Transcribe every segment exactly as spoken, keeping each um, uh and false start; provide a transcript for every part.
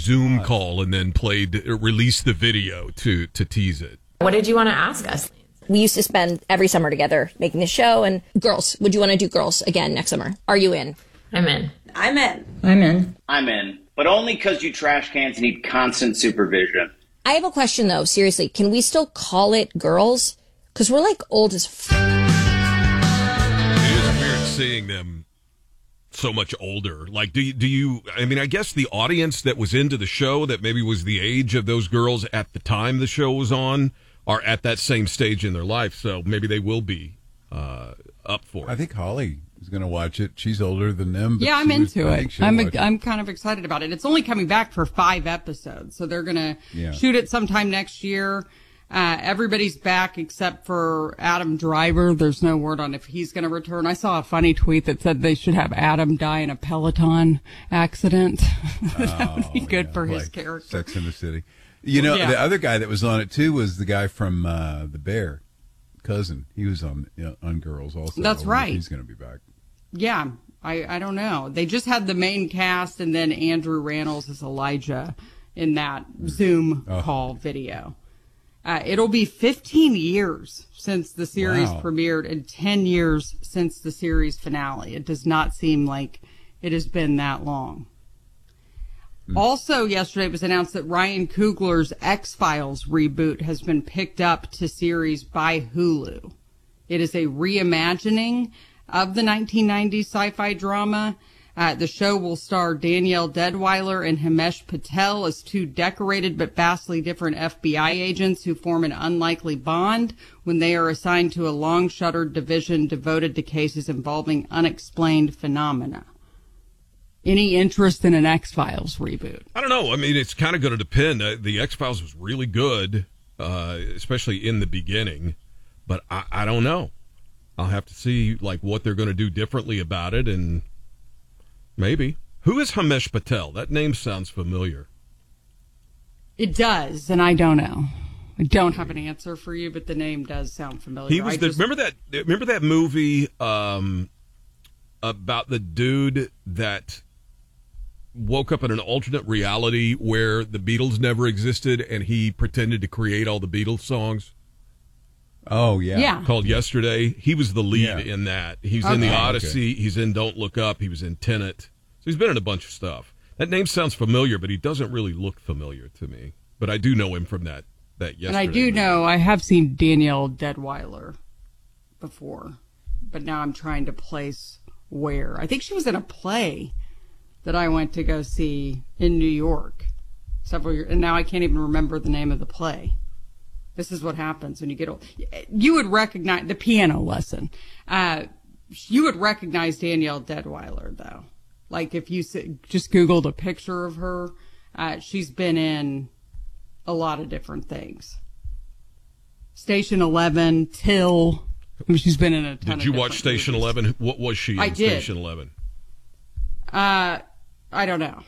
Zoom uh, call and then played, uh, released the video to, to tease it. What did you want to ask us? We used to spend every summer together making the show. And girls, would you want to do girls again next summer? Are you in? I'm in. I'm in. I'm in. I'm in. But only because you trash cans need constant supervision. I have a question, though. Seriously, can we still call it girls? Because we're like old as f***. It is weird seeing them so much older. Like, do you, do you, I mean, I guess the audience that was into the show that maybe was the age of those girls at the time the show was on are at that same stage in their life. So maybe they will be uh, up for it. I think Holly is going to watch it. She's older than them. But yeah, I'm into was, it. I'm, a, I'm kind of excited about it. It's only coming back for five episodes. So they're going to yeah. shoot it sometime next year. Uh, everybody's back except for Adam Driver. There's no word on if he's going to return. I saw a funny tweet that said they should have Adam die in a Peloton accident. That would be oh, good yeah, for his like character. Sex in the City. You know, yeah. the other guy that was on it, too, was the guy from uh, The Bear, Cousin. He was on you know, on Girls also. That's right. He's going to be back. Yeah, I, I don't know. They just had the main cast, and then Andrew Rannells as Elijah in that Zoom oh. call video. Uh, it'll be fifteen years since the series wow. premiered and ten years since the series finale. It does not seem like it has been that long. Mm. Also, yesterday it was announced that Ryan Coogler's X-Files reboot has been picked up to series by Hulu. It is a reimagining of the nineteen nineties sci-fi drama. Uh, the show will star Danielle Deadwyler and Himesh Patel as two decorated but vastly different F B I agents who form an unlikely bond when they are assigned to a long-shuttered division devoted to cases involving unexplained phenomena. Any interest in an X-Files reboot? I don't know. I mean, it's kind of going to depend. Uh, the X-Files was really good, uh, especially in the beginning, but I, I don't know. I'll have to see like what they're going to do differently about it, and maybe. Who is Himesh Patel? That name sounds familiar. It does, and I don't know. I don't have an answer for you, but the name does sound familiar. He was I the just... remember that remember that movie um, about the dude that woke up in an alternate reality where the Beatles never existed, and he pretended to create all the Beatles songs. Oh, yeah. Yeah. Called Yesterday. He was the lead yeah. in that. He's okay. in The Odyssey. Okay. He's in Don't Look Up. He was in Tenet. So he's been in a bunch of stuff. That name sounds familiar, but he doesn't really look familiar to me. But I do know him from that, that Yesterday. And I do movie. know, I have seen Danielle Deadwyler before, but now I'm trying to place where. I think she was in a play that I went to go see in New York several years, and now I can't even remember the name of the play. This is what happens when you get old. You would recognize the piano lesson. Uh, you would recognize Danielle Deadwyler, though. Like if you just Googled a picture of her, uh, she's been in a lot of different things. Station Eleven, Till. I mean, she's been in a ton. Did you of watch Station movies. Eleven? What was she in I did. Station Eleven? Uh, I don't know.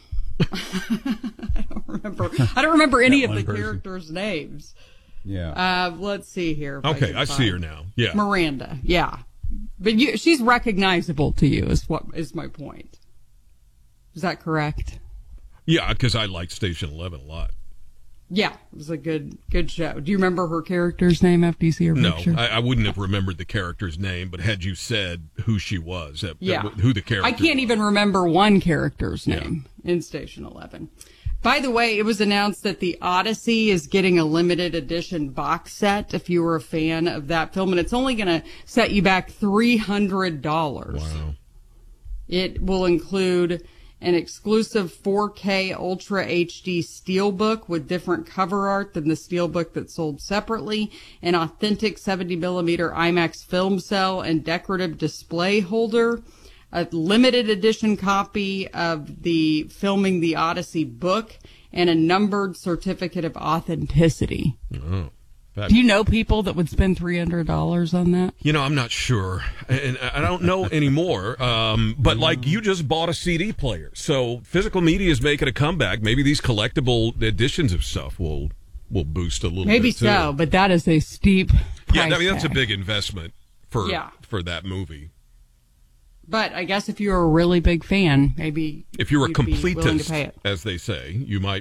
I don't remember. I don't remember any of the person. characters' names. Yeah. Uh, let's see here. Okay, I, I see her now. Yeah. Miranda. Yeah. But you, she's recognizable to you is what is my point. Is that correct? Yeah, because I liked Station Eleven a lot. Yeah, it was a good good show. Do you remember her character's name after you see her no, picture? No, I, I wouldn't have remembered the character's name, but had you said who she was, uh, yeah. who the character I can't was. even remember one character's name yeah. in Station Eleven. By the way, it was announced that The Odyssey is getting a limited edition box set if you were a fan of that film, and it's only going to set you back three hundred dollars. Wow. It will include an exclusive four K Ultra H D Steelbook with different cover art than the Steelbook that sold separately, an authentic seventy millimeter IMAX film cell and decorative display holder, a limited edition copy of the Filming the Odyssey book, and a numbered certificate of authenticity. Oh, do you know people that would spend three hundred dollars on that? You know, I'm not sure. And I don't know anymore. Um, but, like, you just bought a C D player. So physical media is making a comeback. Maybe these collectible editions of stuff will will boost a little Maybe bit, too. Maybe so, but that is a steep price Yeah, I mean, that's tag. a big investment for yeah. for that movie. But I guess if you're a really big fan, maybe if you're a completist, as they say, you might